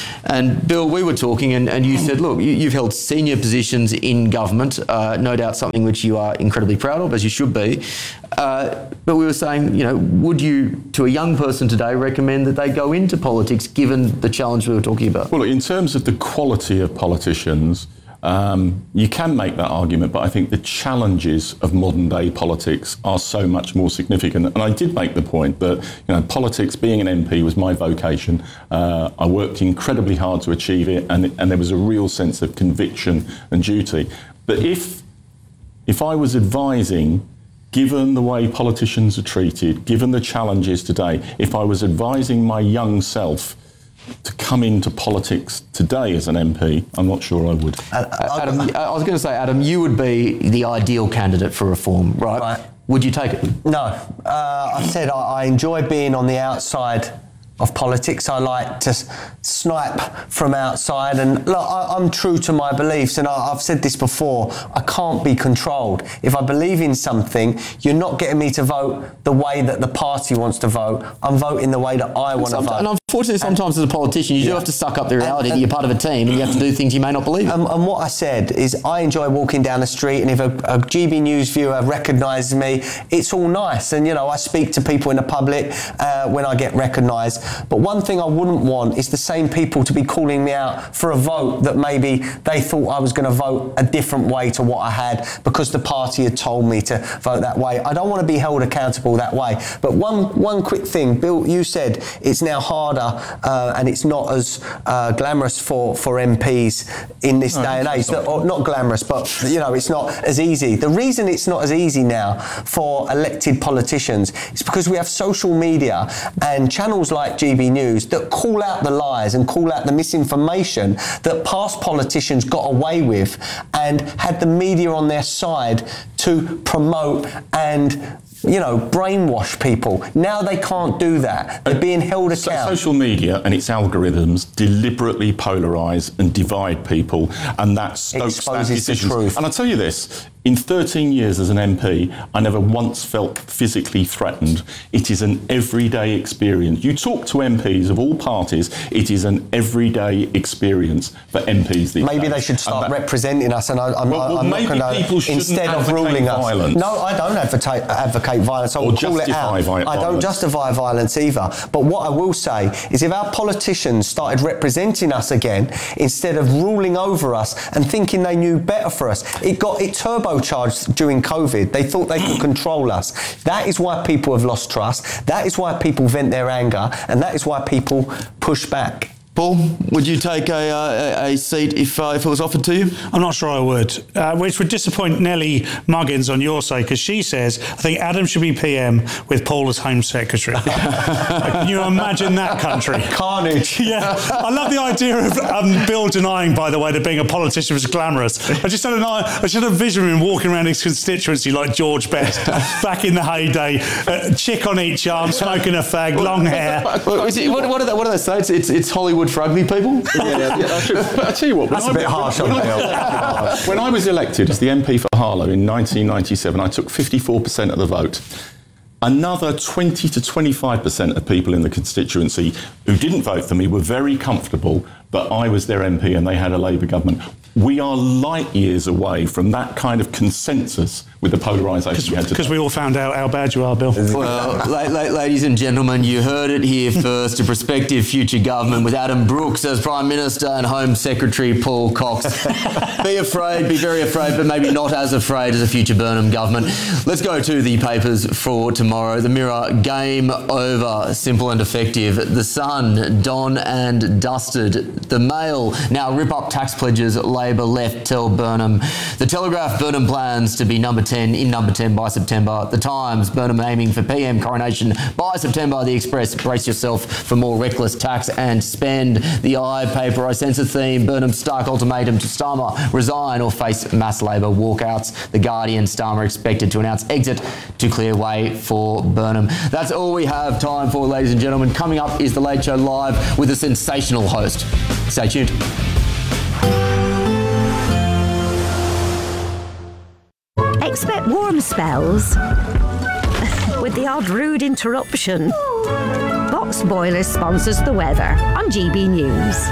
And Bill, we were talking and, and you said, look, you, you've held senior positions in government, uh, no doubt something which you are incredibly proud of, as you should be. Uh, but we were saying, you know, would you, to a young person today, recommend that they go into politics given the challenge we were talking about? Well, in terms of the quality of politicians, um, you can make that argument, but I think the challenges of modern day politics are so much more significant. And I did make the point that, you know, politics, being an M P was my vocation. Uh, I worked incredibly hard to achieve it, and, and there was a real sense of conviction and duty. But if if I was advising, given the way politicians are treated, given the challenges today, if I was advising my young self to come into politics today as an M P, I'm not sure I would. Uh, Adam, I was going to say, Adam, you would be the ideal candidate for reform, right? right. Would you take it? No. Uh, I said I, I enjoy being on the outside of politics. I like to s- snipe from outside, and look, I, I'm true to my beliefs, and I, I've said this before, I can't be controlled. If I believe in something, you're not getting me to vote the way that the party wants to vote. I'm voting the way that I want to vote. And unfortunately, sometimes and, as a politician, you yeah. do have to suck up the reality and, and, that you're part of a team and you have to do things you may not believe in. And, and what I said is I enjoy walking down the street, and if a, a G B News viewer recognises me, it's all nice. And, you know, I speak to people in the public uh, when I get recognised. But one thing I wouldn't want is the same people to be calling me out for a vote that maybe they thought I was going to vote a different way to what I had because the party had told me to vote that way. I don't want to be held accountable that way. But one one quick thing, Bill, you said it's now harder uh, and it's not as uh, glamorous for, for M Ps in this no, day and age. Not, or not glamorous, but, you know, it's not as easy. The reason it's not as easy now for elected politicians is because we have social media and channels like G B News that call out the lies and call out the misinformation that past politicians got away with and had the media on their side to promote and, you know, brainwash people. Now they can't do that. They're being held accountable. So social media and its algorithms deliberately polarise and divide people, and that stokes that decision. And I'll tell you this, in thirteen years as an M P, I never once felt physically threatened. It is an everyday experience. You talk to M Ps of all parties, it is an everyday experience for M Ps these Maybe days. they should start that, representing us, and I, I'm, well, well, I'm maybe not going to, instead of ruling violence. us. No, I don't advocate, advocate violence. I will call it out. Violence. I don't justify violence either. But what I will say is if our politicians started representing us again, instead of ruling over us and thinking they knew better for us, it got it turbocharged during COVID. They thought they could control us. That is why people have lost trust. That is why people vent their anger, and that is why people push back. Paul, would you take a, uh, a seat if uh, if it was offered to you? I'm not sure I would, uh, which would disappoint Nellie Muggins on your side, because she says, I think Adam should be P M with Paul as Home Secretary. Can you imagine that country? Carnage. Yeah. I love the idea of um, Bill denying, by the way, that being a politician was glamorous. I just had, an, I just had a vision of him walking around his constituency like George Best back in the heyday, uh, chick on each arm, smoking a fag, long hair. Well, is it, what, what, do they, what do they say? It's, it's, it's Hollywood for ugly people? Yeah, yeah, I, should, I tell you what, that's a bit harsh on Bill. When I was elected as the M P for Harlow in nineteen ninety-seven, I took fifty-four percent of the vote. Another twenty to twenty-five percent of people in the constituency who didn't vote for me were very comfortable that I was their M P and they had a Labour government. We are light years away from that kind of consensus with the polarisation we had today. Because we all found out how bad you are, Bill. Well, la- la- ladies and gentlemen, you heard it here first. A prospective future government with Adam Brooks as Prime Minister and Home Secretary Paul Cox. Be afraid, be very afraid, but maybe not as afraid as a future Burnham government. Let's go to the papers for tomorrow. The Mirror, game over, simple and effective. The Sun, done and dusted. The Mail, now rip up tax pledges, Labor left, tell Burnham. The Telegraph, Burnham plans to be number ten in number ten by September. The Times, Burnham aiming for P M coronation by September. The Express, brace yourself for more reckless tax and spend. The Eye paper, I sense a theme. Burnham's stark ultimatum to Starmer, resign or face mass Labor walkouts. The Guardian, Starmer expected to announce exit to clear way for Burnham. That's all we have time for, ladies and gentlemen. Coming up is The Late Show Live with a sensational host. Stay tuned. Expect warm spells with the odd rude interruption. Box Boilers sponsors the weather on G B News.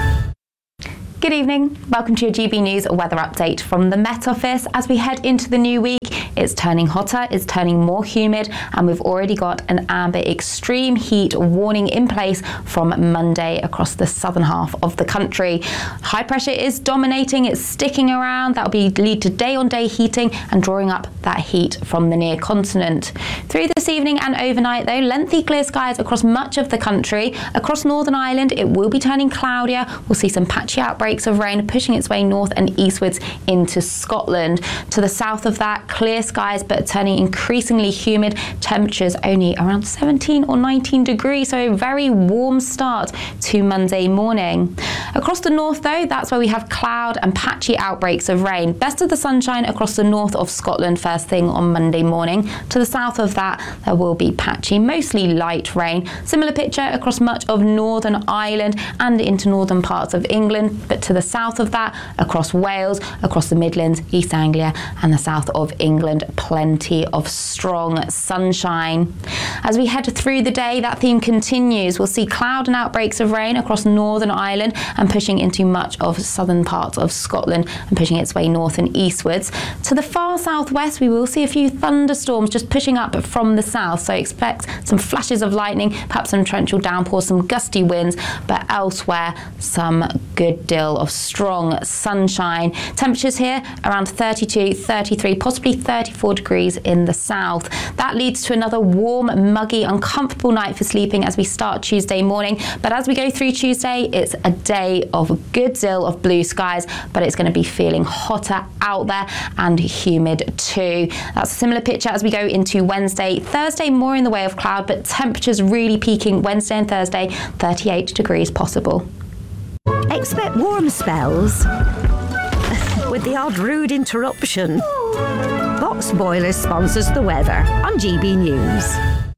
Good evening. Welcome to your G B News weather update from the Met Office. As we head into the new week, it's turning hotter, it's turning more humid, and we've already got an amber extreme heat warning in place from Monday across the southern half of the country. High pressure is dominating, it's sticking around. That'll be lead to day-on-day heating and drawing up that heat from the near continent. Through this evening and overnight, though, lengthy clear skies across much of the country. Across Northern Ireland, it will be turning cloudier. We'll see some patchy outbreaks of rain pushing its way north and eastwards into Scotland. To the south of that, clear skies but turning increasingly humid. Temperatures only around seventeen or nineteen degrees, so a very warm start to Monday morning. Across the north, though, that's where we have cloud and patchy outbreaks of rain. Best of the sunshine across the north of Scotland first thing on Monday morning. To the south of that, there will be patchy, mostly light rain. Similar picture across much of Northern Ireland and into northern parts of England, but to the south of that, across Wales, across the Midlands, East Anglia and the south of England, plenty of strong sunshine. As we head through the day, that theme continues. We'll see cloud and outbreaks of rain across Northern Ireland and pushing into much of southern parts of Scotland and pushing its way north and eastwards. To the far southwest, we will see a few thunderstorms just pushing up from the south, so expect some flashes of lightning, perhaps some torrential downpours, some gusty winds, but elsewhere some good deal of strong sunshine. Temperatures here around thirty-two, thirty-three, possibly thirty-four degrees in the south. That leads to another warm, muggy, uncomfortable night for sleeping as we start Tuesday morning. But as we go through Tuesday, it's a day of a good deal of blue skies, but it's going to be feeling hotter out there and humid too. That's a similar picture as we go into Wednesday. Thursday, more in the way of cloud, but temperatures really peaking Wednesday and Thursday, thirty-eight degrees possible. Expect warm spells with the odd rude interruption. Box Boilers sponsors the weather on G B News.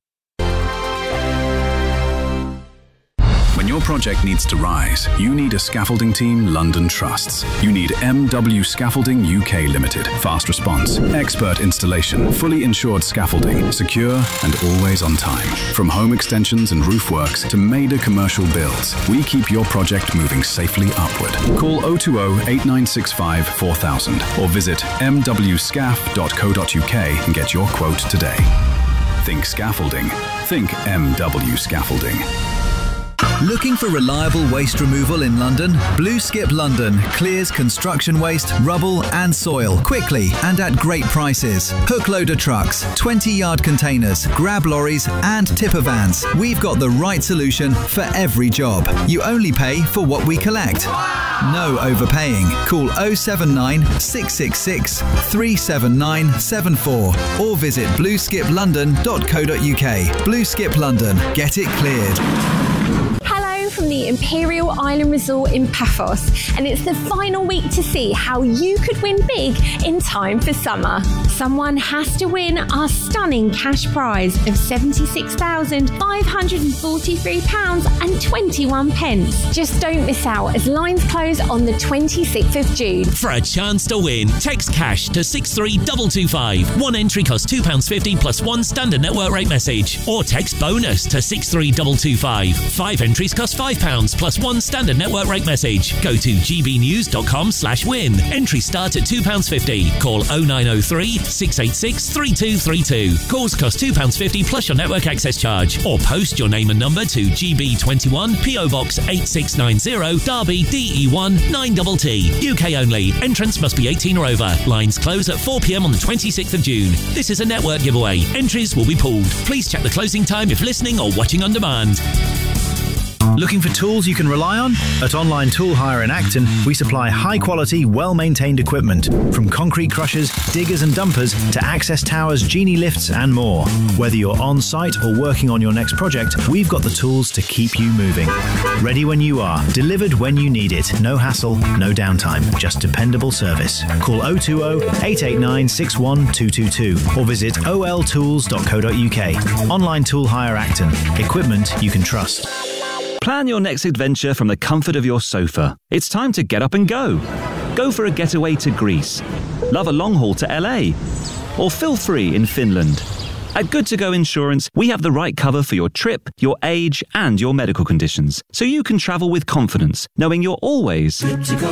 When your project needs to rise, you need a scaffolding team London trusts. You need M W Scaffolding U K Limited. Fast response, expert installation, fully insured scaffolding, secure and always on time. From home extensions and roof works to major commercial builds, we keep your project moving safely upward. Call oh two oh, eight nine six five, four thousand or visit m w scaff dot co dot u k and get your quote today. Think scaffolding. Think M W Scaffolding. Looking for reliable waste removal in London? Blue Skip London clears construction waste, rubble and soil quickly and at great prices. Hook loader trucks, twenty yard containers, grab lorries and tipper vans. We've got the right solution for every job. You only pay for what we collect. No overpaying. Call oh seven nine, six six six, three seven nine seven four or visit blue skip london dot co dot u k. Blue Skip London. Get it cleared. Hello, from the Imperial Island Resort in Paphos, and it's the final week to see how you could win big in time for summer. Someone has to win our stunning cash prize of seventy-six thousand five hundred forty-three pounds and twenty-one pence. Just don't miss out as lines close on the twenty-sixth of June. For a chance to win, text cash to six three two two five. One entry costs two pounds fifty plus one standard network rate message. Or text bonus to six three two two five. Five entries cost five pounds plus one standard network rate message. Go to gbnews.com slash win. Entries start at two pounds fifty. Call oh nine oh three, six eight six, three two three two. Calls cost two pounds fifty plus your network access charge. Or post your name and number to G B twenty-one, P O Box eight six nine zero, Derby, D E one nine T T. U K only. Entrance must be eighteen or over. Lines close at four p m on the twenty-sixth of June. This is a network giveaway. Entries will be pulled. Please check the closing time if listening or watching on demand. Looking for tools you can rely on? At Online Tool Hire in Acton, we supply high-quality, well-maintained equipment, from concrete crushers, diggers and dumpers to access towers, genie lifts and more. Whether you're on-site or working on your next project, we've got the tools to keep you moving. Ready when you are, delivered when you need it. No hassle, no downtime, just dependable service. Call oh two oh, eight eight nine, six one two two two or visit o l tools dot co dot u k. Online Tool Hire Acton. Equipment you can trust. Plan your next adventure from the comfort of your sofa. It's time to get up and go. Go for a getaway to Greece. Love a long haul to L A. Or feel free in Finland. At Good To Go Insurance, we have the right cover for your trip, your age, and your medical conditions, so you can travel with confidence, knowing you're always good to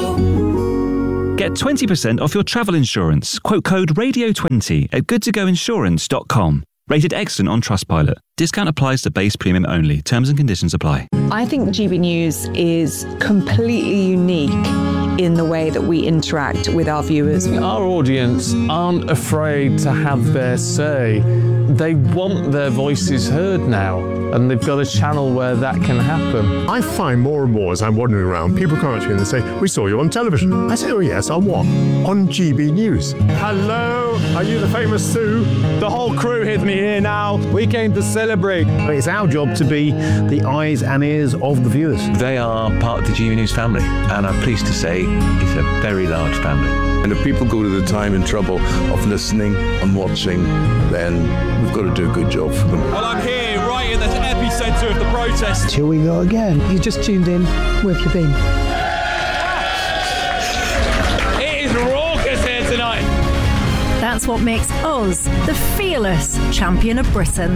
go. Get twenty percent off your travel insurance. Quote code radio twenty at good to go insurance dot com. Rated excellent on Trustpilot. Discount applies to base premium only. Terms and conditions apply. I think G B News is completely unique in the way that we interact with our viewers. Our audience aren't afraid to have their say. They want their voices heard now, and they've got a channel where that can happen. I find more and more as I'm wandering around, people come up to me and they say, "We saw you on television." I say, "Oh yes, on what?" "On G B News." Hello, are you the famous Sue? The whole crew with me here now. We came to celebrate. It's our job to be the eyes and ears of the viewers. They are part of the G B News family, and I'm pleased to say it's a very large family. And if people go to the time and trouble of listening and watching, then we've got to do a good job for them. Well, I'm here right in the epicentre of the protest. Here we go again. You just tuned in. Where have you been? It is raucous here tonight. That's what makes us the fearless champion of Britain.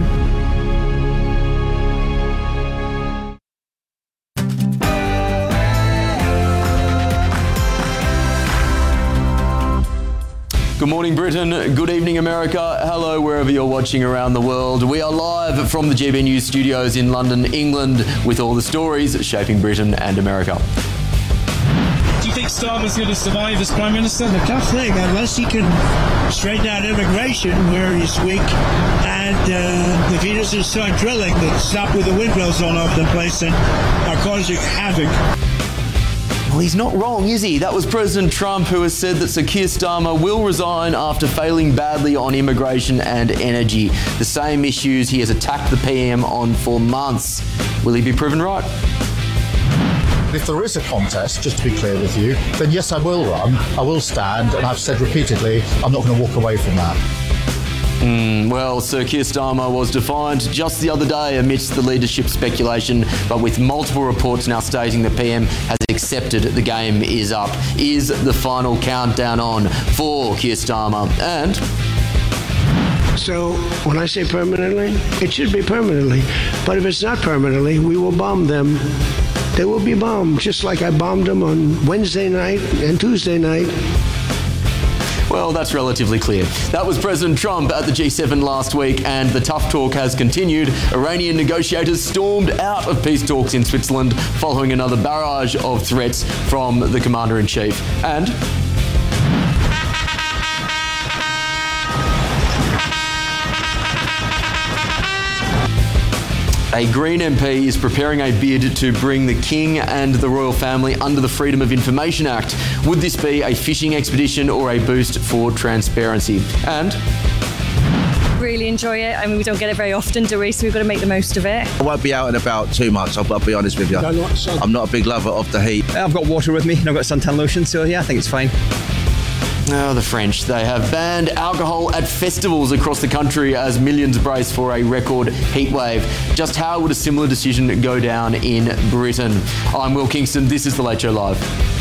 Good morning, Britain. Good evening, America. Hello, wherever you're watching around the world. We are live from the G B News studios in London, England, with all the stories shaping Britain and America. Do you think Starmer's going to survive as Prime Minister? The tough thing, unless he can straighten out immigration where he's weak, and uh, if he doesn't start drilling, then stop with the windmills all over the place and are causing havoc. Well, he's not wrong, is he? That was President Trump who has said that Sir Keir Starmer will resign after failing badly on immigration and energy, the same issues he has attacked the P M on for months. Will he be proven right? If there is a contest, just to be clear with you, then yes, I will run, I will stand, and I've said repeatedly, I'm not going to walk away from that. Mm, well, Sir Keir Starmer was defiant just the other day amidst the leadership speculation, but with multiple reports now stating the P M has accepted the game is up. Is the final countdown on for Keir Starmer? And... So when I say permanently, it should be permanently. But if it's not permanently, we will bomb them. They will be bombed, just like I bombed them on Wednesday night and Tuesday night. Well, that's relatively clear. That was President Trump at the G seven last week, and the tough talk has continued. Iranian negotiators stormed out of peace talks in Switzerland following another barrage of threats from the Commander-in-Chief. And... a Green M P is preparing a bid to bring the King and the royal family under the Freedom of Information Act. Would this be a fishing expedition or a boost for transparency? And really enjoy it. I mean, we don't get it very often, do we? So we've got to make the most of it. I won't be out and about too much, I'll, I'll be honest with you. Don't like sun. I'm not a big lover of the heat. I've got water with me and I've got suntan lotion, so yeah, I think it's fine. Oh, the French. They have banned alcohol at festivals across the country as millions brace for a record heatwave. Just how would a similar decision go down in Britain? I'm Will Kingston. This is The Late Show Live.